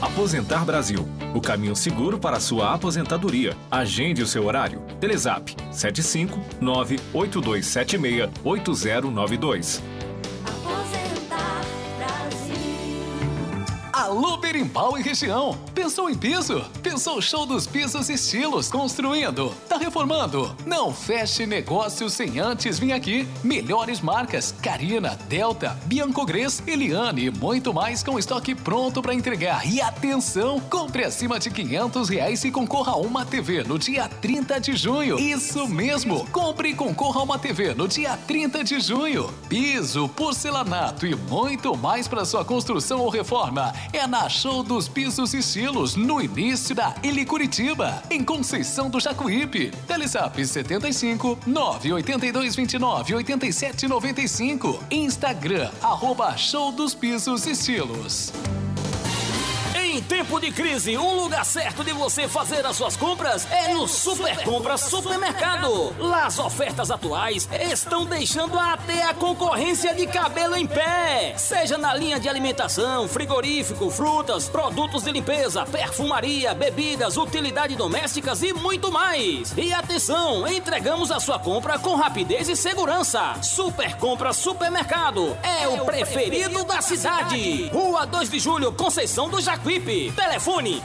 Aposentar Brasil, o caminho seguro para a sua aposentadoria. Agende o seu horário. Telezap 75982768092. Alô, Berimbau e região. Pensou em piso? Pensou show dos pisos estilos construindo? Tá reformando? Não feche negócio sem antes vir aqui. Melhores marcas: Carina, Delta, Biancogres, Eliane e muito mais com estoque pronto para entregar. E atenção, compre acima de R$500 e concorra a uma TV no dia 30 de junho. Isso mesmo, compre e concorra a uma TV no dia 30 de junho. Piso, porcelanato e muito mais para sua construção ou reforma. É na Show dos Pisos Estilos, no início da Ili Curitiba, em Conceição do Jacuípe. Telezap 75 982 29 87 95. Instagram, @Show dos Pisos Estilos. Em tempo de crise, um lugar certo de você fazer as suas compras é no Super Compras Supermercado. Lá as ofertas atuais estão deixando até a concorrência de cabelo em pé. Seja na linha de alimentação, frigorífico, frutas, produtos de limpeza, perfumaria, bebidas, utilidades domésticas e muito mais. E atenção, entregamos a sua compra com rapidez e segurança. Super Compras Supermercado é o preferido da cidade. Rua 2 de Julho, Conceição do Jacuípe. Telefone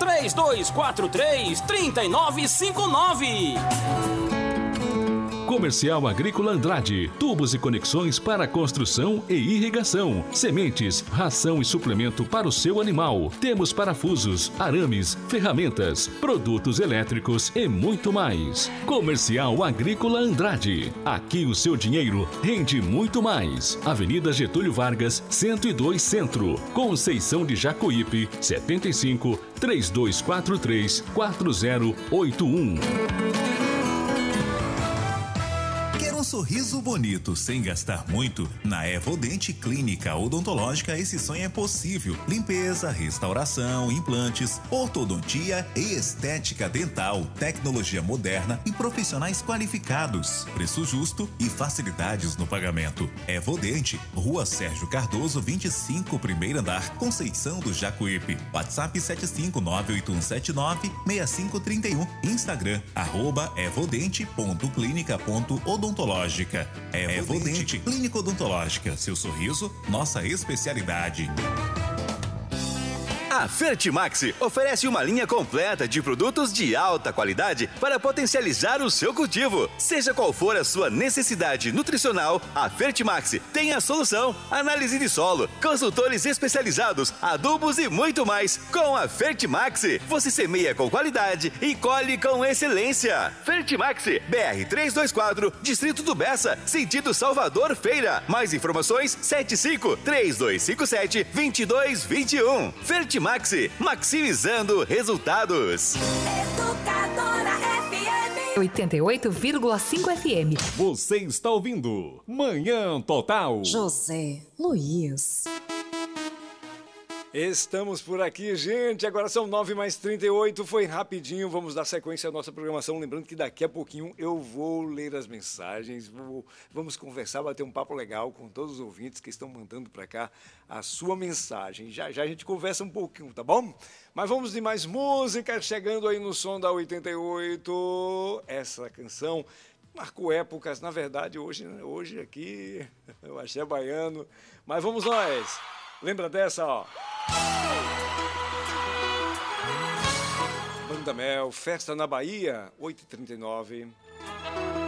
3243-3959. Comercial Agrícola Andrade. Tubos e conexões para construção e irrigação. Sementes, ração e suplemento para o seu animal. Temos parafusos, arames, ferramentas, produtos elétricos e muito mais. Comercial Agrícola Andrade. Aqui o seu dinheiro rende muito mais. Avenida Getúlio Vargas, 102 Centro. Conceição de Jacuípe, 75 3243 4081. Um sorriso bonito sem gastar muito? Na Evodente Clínica Odontológica esse sonho é possível. Limpeza, restauração, implantes, ortodontia e estética dental, tecnologia moderna e profissionais qualificados. Preço justo e facilidades no pagamento. Evodente, Rua Sérgio Cardoso, 25, primeiro andar, Conceição do Jacuípe. WhatsApp 75981796531. Instagram, @evodente.clinica.odontológica. Evodente Clínica Odontológica. Seu sorriso, nossa especialidade. A Fertimax oferece uma linha completa de produtos de alta qualidade para potencializar o seu cultivo. Seja qual for a sua necessidade nutricional, a Fertimax tem a solução. Análise de solo, consultores especializados, adubos e muito mais. Com a Fertimax, você semeia com qualidade e colhe com excelência. Fertimax, BR 324, Distrito do Bessa, sentido Salvador Feira. Mais informações, 75-3257-2221. Fertimax, maximizando resultados. Educadora FM 88,5 FM. Você está ouvindo Manhã Total. José Luiz. Estamos por aqui, gente. Agora são 9h38. Foi rapidinho. Vamos dar sequência à nossa programação. Lembrando que daqui a pouquinho eu vou ler as mensagens. Vamos conversar, bater um papo legal com todos os ouvintes que estão mandando para cá a sua mensagem. Já já a gente conversa um pouquinho, tá bom? Mas vamos de mais música. Chegando aí no som da 88. Essa canção marcou épocas. Na verdade, hoje aqui eu achei baiano. Mas vamos nós. Lembra dessa, ó? Banda Mel, Festa na Bahia, 8h39.